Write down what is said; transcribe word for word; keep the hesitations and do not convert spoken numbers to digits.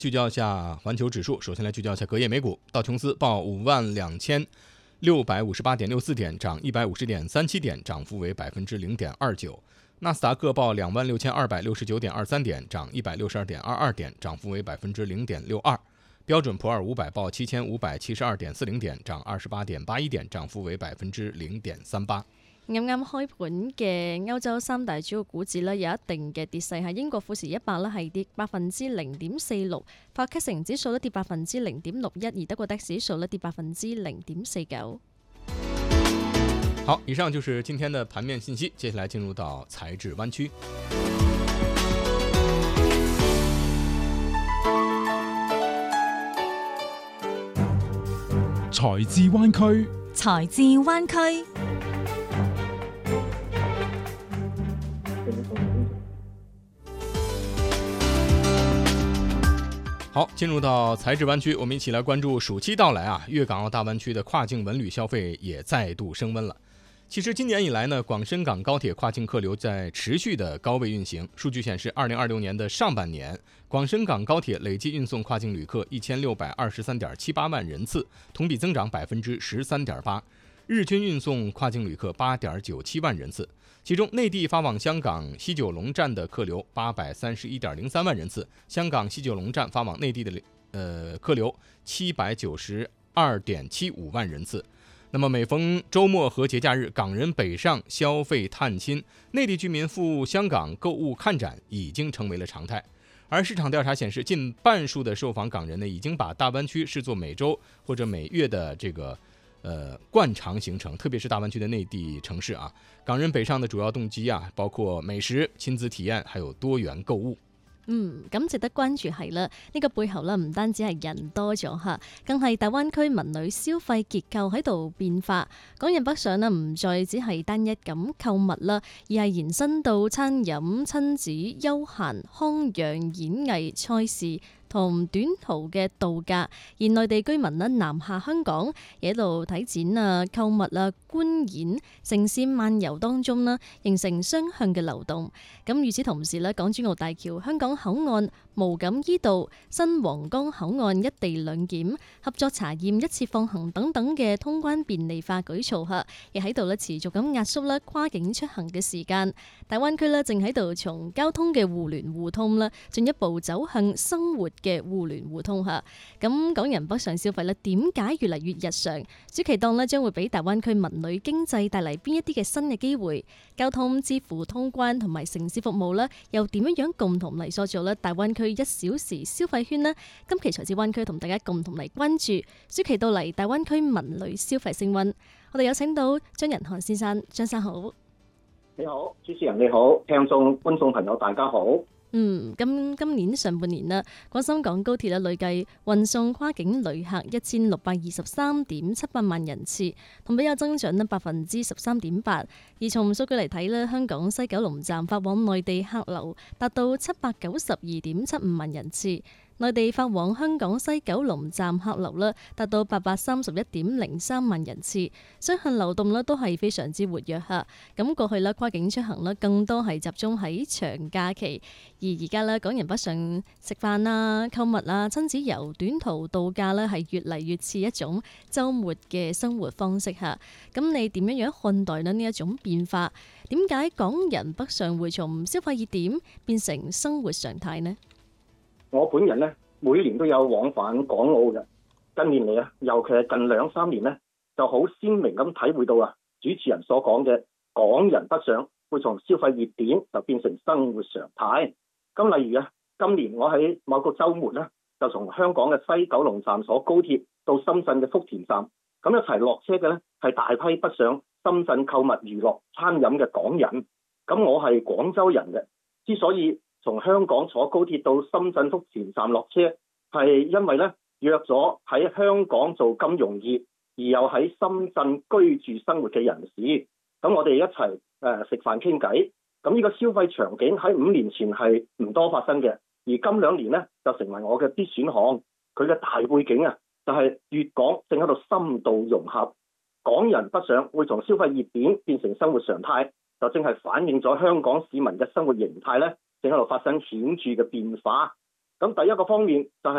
聚焦一下环球指数，首先来聚焦一下隔夜美股。道琼斯报五万两千六百五十八点六四点，涨一百五十点三七点，涨幅为百分之零点二九。纳斯达克报两万六千二百六十九点二三点，涨一百六十二点二二点，涨幅为百分之零點六二。標準普爾五百報七千五百七十二點四零點，漲二十八點八一點，漲幅為百分之零點三八。 啱啱開盤嘅歐洲三大主要股指呢，有一定嘅跌勢，係英國富時一百呢係跌百分之零點四六，法克城指數呢跌百分之零點六一，而德國 D A X 指數呢跌百分之零點四九。 好，以上就是今天的盤面信息，接下來進入到財智灣區。 財智灣區， 財智灣區。 好，進入到財智灣區，我們一起來關注暑期到來啊，粵港澳大灣區的跨境文旅消費也再度升溫了。其實今年以來呢，廣深港高鐵跨境客流在持續的高位運行。數據顯示，二零二六年的上半年，廣深港高鐵累計運送跨境旅客一千六百二十三點七八萬人次，同比增長百分之十三點八，日均運送跨境旅客八點九七萬人次。其中，內地發往香港西九龍站的客流八百三十一點零三萬人次，香港西九龍站發往內地的呃客流七百九十二點七五萬人次。那麼每逢周末和節假日，港人北上消費探親，內地居民赴香港購物看展已經成為了常態。而市場調查顯示，近半數的受訪港人呢，已經把大灣區視作每周或者每月的這個呃慣常行程，特別是大灣區的內地城市啊。港人北上的主要動機啊，包括美食、親子體驗，還有多元購物。 嗯，咁值得關注係啦，呢個背後咧唔單止係人多咗嚇，更係大灣區文旅消費結構喺度變化。港人北上呢，唔再只係單一咁購物啦，而係延伸到餐飲、親子、休閒、康養、演藝、賽事同短途嘅度假。而內地居民呢，南下香港，喺度睇展啊、購物啊、觀演、城市漫遊當中呢，形成雙向嘅流動。咁與此同時呢，港珠澳大橋、香港口岸、無錦衣道、新皇崗口岸一地兩檢、合作查驗、一次放行等等嘅通關便利化舉措下，亦喺度咧持續咁壓縮咧跨境出行嘅時間。大灣區咧正喺度從交通嘅互聯互通啦，進一步走向生活嘅互聯互通下。咁港人北上消費咧，點解越嚟越日常？暑期檔咧將會俾大灣區文旅經濟帶嚟邊一啲嘅新嘅機會？交通、支付、通關同埋城市服務咧，又點樣樣共同嚟塑造咧大灣區一小時消費圈呢？今期財智灣區同大家共同嚟關注暑期到嚟大灣區文旅消費升溫。我哋有請到張仁漢先生，張生好。 你好，主持人你好，聽眾觀眾朋友大家好。 嗯，今今年上半年啦，廣深港高鐵咧累計運送跨境旅客一千六百二十三點七八萬人次，同比有增長咧百分之十三點八。而從數據嚟睇咧，香港西九龍站發往內地客流達到七百九十二點七五萬人次。內地發往香港西九龍站客流咧達到八百三十一點零三萬人次，雙向流動咧都係非常之活躍嚇。咁過去咧跨境出行咧更多係集中喺長假期，而而家咧港人北上食飯啊、購物啊、親子遊、短途度假咧係越嚟越似一種週末嘅生活方式嚇。咁你點樣樣看待咧呢一種變化？點解港人北上會從消費熱點變成生活常態呢？ 我本人咧每年都有往返港澳嘅，近年嚟啊，尤其係近兩三年咧，就好鮮明咁體會到啊，主持人所講嘅港人北上會從消費熱點就變成生活常態。咁例如啊，今年我喺某個週末咧，就從香港嘅西九龍站坐高鐵到深圳嘅福田站，咁一齊落車嘅咧係大批北上深圳購物、娛樂、餐飲嘅港人。咁我係廣州人嘅，之所以從香港坐高鐵到深圳福田站落車，係因為咧約咗喺香港做金融業而又喺深圳居住生活嘅人士，咁我哋一齊誒食飯傾偈。咁呢個消費場景喺五年前係唔多發生嘅，而今兩年咧就成為我嘅必選項。佢嘅大背景啊，就係粵港正喺度深度融合，港人北上會從消費熱點變成生活常態，就正係反映咗香港市民嘅生活形態咧，正喺度發生顯著嘅變化。咁第一個方面就係